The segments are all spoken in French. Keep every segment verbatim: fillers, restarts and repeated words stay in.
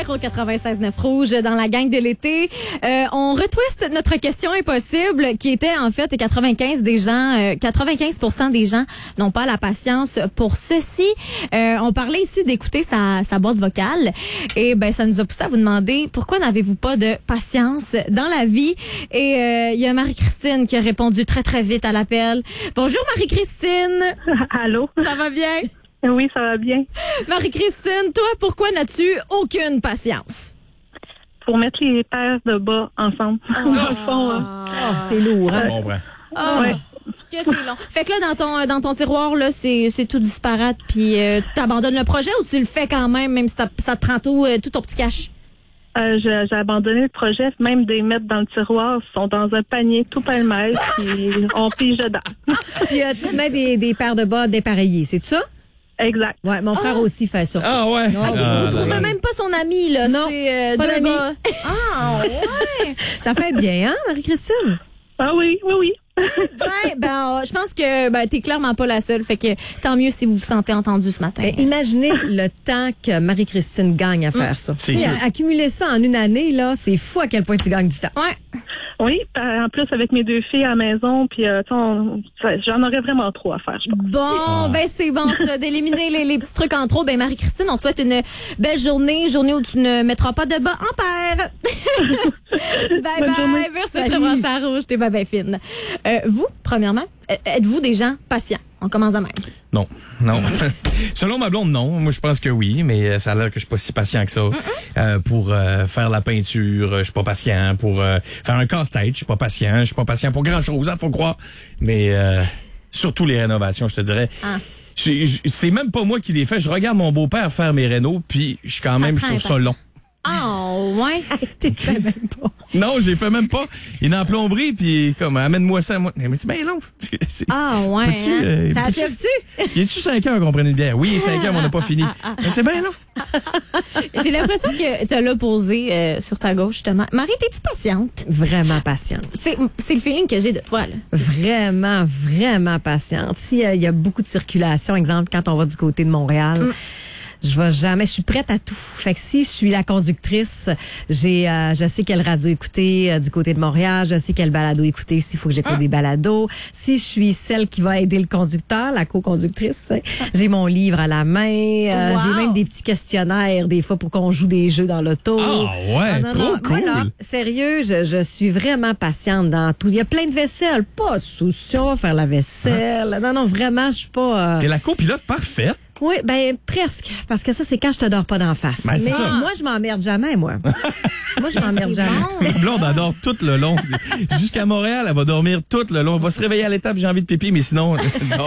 hier au quatre-vingt-seize neuf Rouge dans la gang de l'été. Euh, on retwiste notre question impossible qui était en fait quatre-vingt-quinze des gens, euh, quatre-vingt-quinze pour cent des gens n'ont pas la patience pour ceci. Euh, on parlait ici d'écouter sa, sa boîte vocale et ben ça nous a poussé à vous demander pourquoi n'avez-vous pas de patience dans la vie. Et il euh, y a Marie-Christine qui a répondu très très vite à l'appel. Bonjour Marie-Christine. Allô. Ça va bien? Oui, ça va bien. Marie-Christine, toi, pourquoi n'as-tu aucune patience? Pour mettre les paires de bas ensemble. Oh, dans le fond, hein. oh, c'est lourd, hein? Bon, ben. Oh, ouais. que c'est long. Fait que là, dans ton, dans ton tiroir, là, c'est, c'est tout disparate, puis euh, t'abandonnes le projet ou tu le fais quand même, même si ça, ça te prend tout, euh, tout ton petit cash? Euh, j'ai, j'ai abandonné le projet, même des mettre dans le tiroir, ils sont dans un panier tout pêle-mêle, puis on pige dedans. Puis euh, tu mets des, des paires de bas dépareillées, c'est ça? Exact. Ouais, mon frère aussi fait ça. Ah ouais. Non, Ok, Ah, vous là, trouvez là. même pas son ami, là. Non, c'est, euh, pas deux d'ami. gars. Ah, ouais. Ça fait bien, hein, Marie-Christine? Ah oui, oui, oui. Ben, ben, euh, je pense que ben, t'es clairement pas la seule. Fait que tant mieux si vous vous sentez entendu ce matin. Ben, imaginez le temps que Marie-Christine gagne à faire ça. C'est Tu sais, sûr. accumuler ça en une année, là, c'est fou à quel point tu gagnes du temps. Ouais. Oui, en plus avec mes deux filles à la maison, puis euh, tu sais, on- ça- j'en aurais vraiment trop à faire, je pense. Bon, ben c'est bon ça, d'éliminer les, les petits trucs en trop. Ben Marie-Christine, on te souhaite une belle journée, journée où tu ne mettras pas de bas en paire. bye Bonne bye, journée. merci d'être branché à Rouge, t'es bien ben fine. Euh, vous, premièrement, euh, êtes-vous des gens patients? On commence de même. Non, non. Selon ma blonde, non. Moi, je pense que oui, mais euh, ça a l'air que je suis pas si patient que ça. Euh, pour euh, faire la peinture, euh, je suis pas patient. Pour euh, faire un casse-tête, je suis pas patient. Je suis pas patient pour grand-chose, hein, faut croire. Mais euh, surtout les rénovations, je te dirais. Ah. Je- je- C'est même pas moi qui les fais. Je regarde mon beau-père faire mes rénos, puis je suis quand Ça même, je prend trouve un ça long. Ah, ouais. T'es fait même pas. Non, j'ai fait même pas. Il est en plomberie, puis comme, amène-moi ça. Moi. Mais c'est bien long. C'est- Ah, ouais. Peux-tu, hein? euh, Ça peux-tu- achève-tu? Il est-tu cinq heures qu'on prenne une bière? Oui, cinq heures, mais on n'a pas fini. Mais c'est bien long. J'ai l'impression que t'as l'opposé euh, sur ta gauche, justement. Marie, t'es-tu patiente? Vraiment patiente. C'est, c'est le feeling que j'ai de toi, là. Vraiment, vraiment patiente. S'il y a- il y a beaucoup de circulation, exemple, quand on va du côté de Montréal, Mm. je vais jamais, je suis prête à tout. Fait que si je suis la conductrice, j'ai, euh, je sais quelle radio écouter euh, du côté de Montréal, je sais quel balado écouter s'il faut que j'écoute des balados. Si je suis celle qui va aider le conducteur, la co-conductrice, tu sais, j'ai mon livre à la main, euh, Wow. j'ai même des petits questionnaires des fois pour qu'on joue des jeux dans l'auto. Ah ouais, non, trop non, cool. moi, là, sérieux, je, je suis vraiment patiente dans tout. Il y a plein de vaisselle, pas de souci, on va faire la vaisselle. Non, non, vraiment, je suis pas... euh, T'es la copilote parfaite. Oui, ben presque, parce que ça, c'est quand je te dors pas d'en face. Ben, c'est Mais ça. moi, je m'emmerde jamais, moi. moi, je m'emmerde C'est jamais. bon. Ma blonde adore tout le long. Jusqu'à Montréal, elle va dormir tout le long. Elle va se réveiller à l'étape, j'ai envie de pipi, mais sinon, non.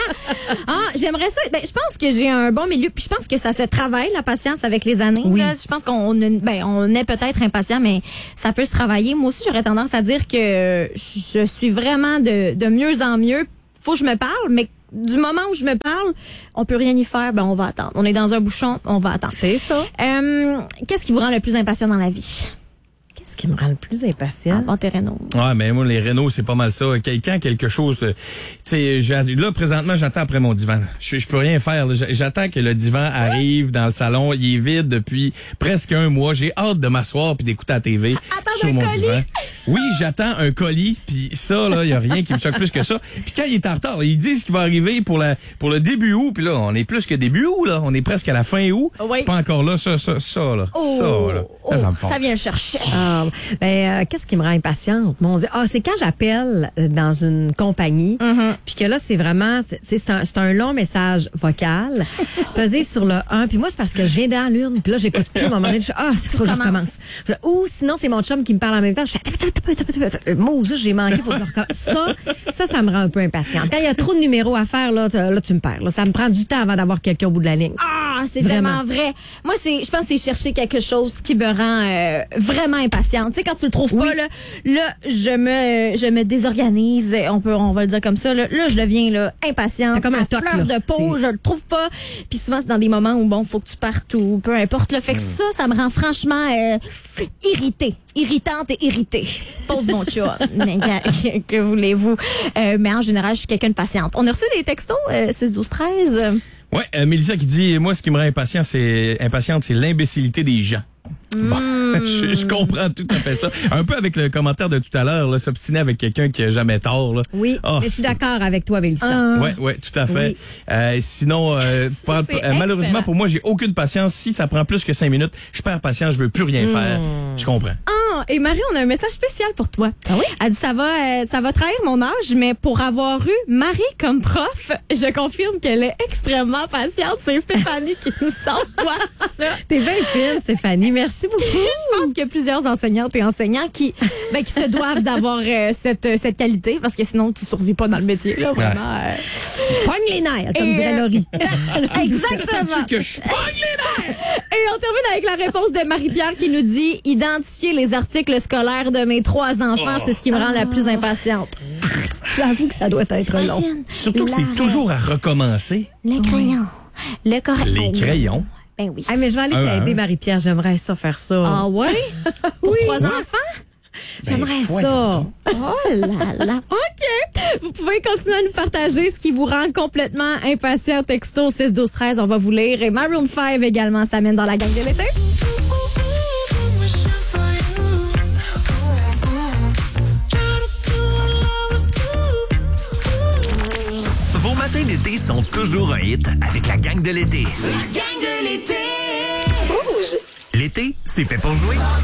Ah, j'aimerais ça. Ben, je pense que j'ai un bon milieu. Puis je pense que ça se travaille, la patience, avec les années. Oui. Là. Je pense qu'on ben, on est peut-être impatient, mais ça peut se travailler. Moi aussi, j'aurais tendance à dire que je suis vraiment de, de mieux en mieux. Faut que je me parle, mais du moment où je me parle, on peut rien y faire, ben on va attendre. On est dans un bouchon, on va attendre. C'est ça. Euh, qu'est-ce qui vous rend le plus impatient dans la vie? Qu'est-ce qui me rend le plus impatient? Ah, bon, tes rénaux. Ouais, mais moi, les Renault, c'est pas mal ça. Quelqu'un, quelque chose, de- tu sais, j'ai- là, présentement, j'attends après mon divan. Je, je peux rien faire, là. J'attends que le divan arrive dans le salon. Il est vide depuis presque un mois. J'ai hâte de m'asseoir puis d'écouter la T V Attends sur un mon colis? divan. Oui, j'attends un colis, puis ça, là, il y a rien qui me choque plus que ça. Puis quand il est en retard, là, ils disent qu'il va arriver pour la pour le début août, puis là, on est plus que début août, là. On est presque à la fin août. Oui. Pas encore là, ça, ça, ça, là. Oh, ça, là. oh, Ça, ça me fond. ça vient le chercher. Ah, ben, euh, qu'est-ce qui me rend impatiente? Mon Dieu. Ah, c'est quand j'appelle euh, dans une compagnie, Mm-hmm. puis que là, c'est vraiment, tu sais, c'est un, c'est un long message vocal, pesé sur le un, puis moi, c'est parce que je viens dans l'urne, puis là, j'écoute plus, à un moment donné, je fais, ah, il faut que je recommence. Puis là, ou sinon, c'est mon chum qui me parle en même temps, je fais, attends, attends, attends, attends, attends, Moses, j'ai manqué, faut que je recommence. Ça, ça, ça me rend un peu impatiente. Quand il y a trop de numéros à faire, là, t'as- là, tu me perds, là. Ça me prend du temps avant d'avoir quelqu'un au bout de la ligne. Ah, c'est Vraiment. tellement vrai. Moi, c'est, je pense que c'est chercher quelque chose qui me rend euh, vraiment impatiente. Tu sais, quand tu le trouves pas, là, là, je me, je me désorganise. On peut, on va le dire comme ça. Là, là je deviens là impatiente. T'as comme un à toc, fleur là. de peau, C'est- je le trouve pas. Puis souvent, c'est dans des moments où bon, faut que tu partes ou peu importe. Là, fait que ça, ça me rend franchement euh, irritée, irritante et irritée. Pauvre mon chat. Mais que, que voulez-vous euh, Mais en général, je suis quelqu'un de patiente. On a reçu des textos euh, six douze treize. Ouais, euh, Mélissa qui dit, moi, ce qui me rend impatient, c'est impatiente, c'est l'imbécilité des gens. Bon, je, je comprends tout à fait ça. Un peu avec le commentaire de tout à l'heure, là, s'obstiner avec quelqu'un qui a jamais tort. Là. Oui, oh, mais je suis d'accord avec toi, Mélissa. Ah. Ouais, ouais, tout à fait. Oui. Euh, sinon, euh, Ça, pas- c'est euh, malheureusement excellent. pour moi, j'ai aucune patience. Si ça prend plus que cinq minutes, je perds patience, je veux plus rien faire. Je comprends. Ah, et Marie, on a un message spécial pour toi. Ah oui? Elle dit, ça va, euh, ça va trahir mon âge, mais pour avoir eu Marie comme prof, je confirme qu'elle est extrêmement patiente. C'est Stéphanie qui nous sort quoi, ça. T'es bien fine, Stéphanie. Merci beaucoup. Je pense qu'il y a plusieurs enseignantes et enseignants qui, ben, qui se doivent d'avoir euh, cette, euh, cette qualité parce que sinon, tu survis pas dans le métier. Là, vraiment. euh. Pogne les nerfs, comme Et, dirait euh, Laurie. Exactement. Que je pogne les nerfs! Et on termine avec la réponse de Marie-Pierre qui nous dit « Identifier les articles scolaires de mes trois enfants, c'est ce qui me rend la plus impatiente. J'avoue que ça doit être long. Surtout que c'est toujours à recommencer. Le crayon. Le crayon. Les crayons. Ben oui. Ah, mais je vais aller Un à t'aider, un. Marie-Pierre. J'aimerais ça faire ça. Ah ouais? Pour trois Ouais. enfants? J'aimerais Ben, ça. Oh là là. OK. Vous pouvez continuer à nous partager ce qui vous rend complètement impatient. Texto six douze treize, on va vous lire. Et Maroon cinq également s'amène dans la gang de l'été. Vos matins d'été sont toujours un hit avec la gang de l'été. La gang de l'été. L'été, c'est fait pour jouer.